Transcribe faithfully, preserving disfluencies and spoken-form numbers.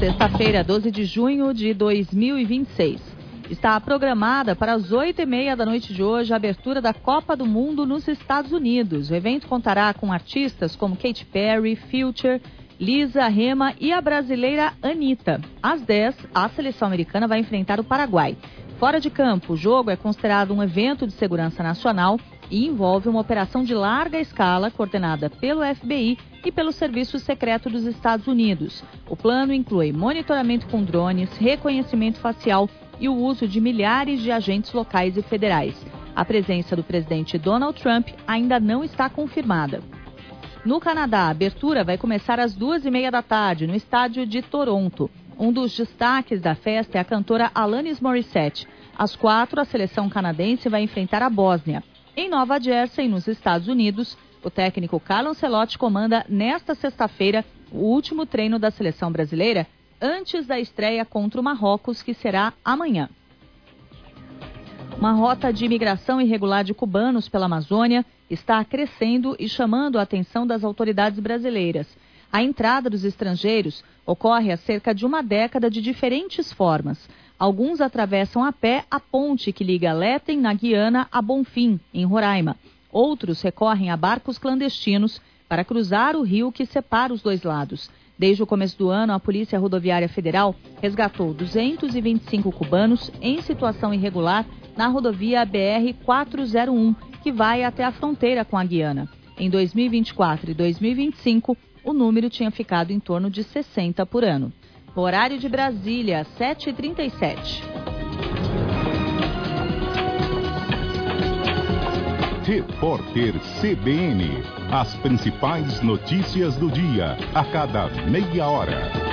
Sexta-feira, doze de junho de dois mil e vinte e seis. Está programada para as oito e meia da noite de hoje a abertura da Copa do Mundo nos Estados Unidos. O evento contará com artistas como Katy Perry, Future, Lisa, Rema e a brasileira Anitta. Às dez, a seleção americana vai enfrentar o Paraguai. Fora de campo, o jogo é considerado um evento de segurança nacional e envolve uma operação de larga escala coordenada pelo F B I e pelo Serviço Secreto dos Estados Unidos. O plano inclui monitoramento com drones, reconhecimento facial e o uso de milhares de agentes locais e federais. A presença do presidente Donald Trump ainda não está confirmada. No Canadá, a abertura vai começar às duas e meia da tarde, no estádio de Toronto. Um dos destaques da festa é a cantora Alanis Morissette. Às quatro, a seleção canadense vai enfrentar a Bósnia. Em Nova Jersey, nos Estados Unidos, o técnico Carlo Ancelotti comanda nesta sexta-feira o último treino da seleção brasileira antes da estreia contra o Marrocos, que será amanhã. Uma rota de imigração irregular de cubanos pela Amazônia está crescendo e chamando a atenção das autoridades brasileiras. A entrada dos estrangeiros ocorre há cerca de uma década de diferentes formas. Alguns atravessam a pé a ponte que liga Letem, na Guiana, a Bonfim, em Roraima. Outros recorrem a barcos clandestinos para cruzar o rio que separa os dois lados. Desde o começo do ano, a Polícia Rodoviária Federal resgatou duzentos e vinte e cinco cubanos em situação irregular na rodovia B R quatrocentos e um, que vai até a fronteira com a Guiana. Em dois mil e vinte e quatro e dois mil e vinte e cinco, o número tinha ficado em torno de sessenta por ano. No horário de Brasília, sete e trinta e sete. Repórter C B N. As principais notícias do dia, a cada meia hora.